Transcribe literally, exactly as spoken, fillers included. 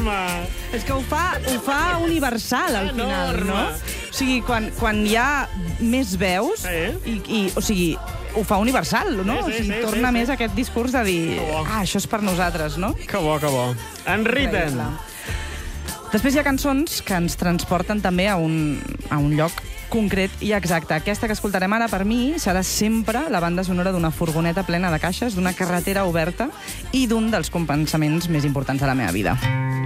enorme! És que ho fa, ho fa universal, al final, Enorme. no? O sigui, quan, quan hi ha més veus, Sí. i, i, o sigui, ho fa universal, no? Sí, sí, o sigui, sí, torna sí, més sí. aquest discurs de dir, Que bo. ah, això és per nosaltres, no? Que bo, que bo. En Riten. Increïble. Després hi ha cançons que ens transporten també a un, a un lloc concret i exacte. Aquesta que escoltarem ara, per mi, serà sempre la banda sonora d'una furgoneta plena de caixes, d'una carretera oberta i d'un dels compensaments més importants de la meva vida.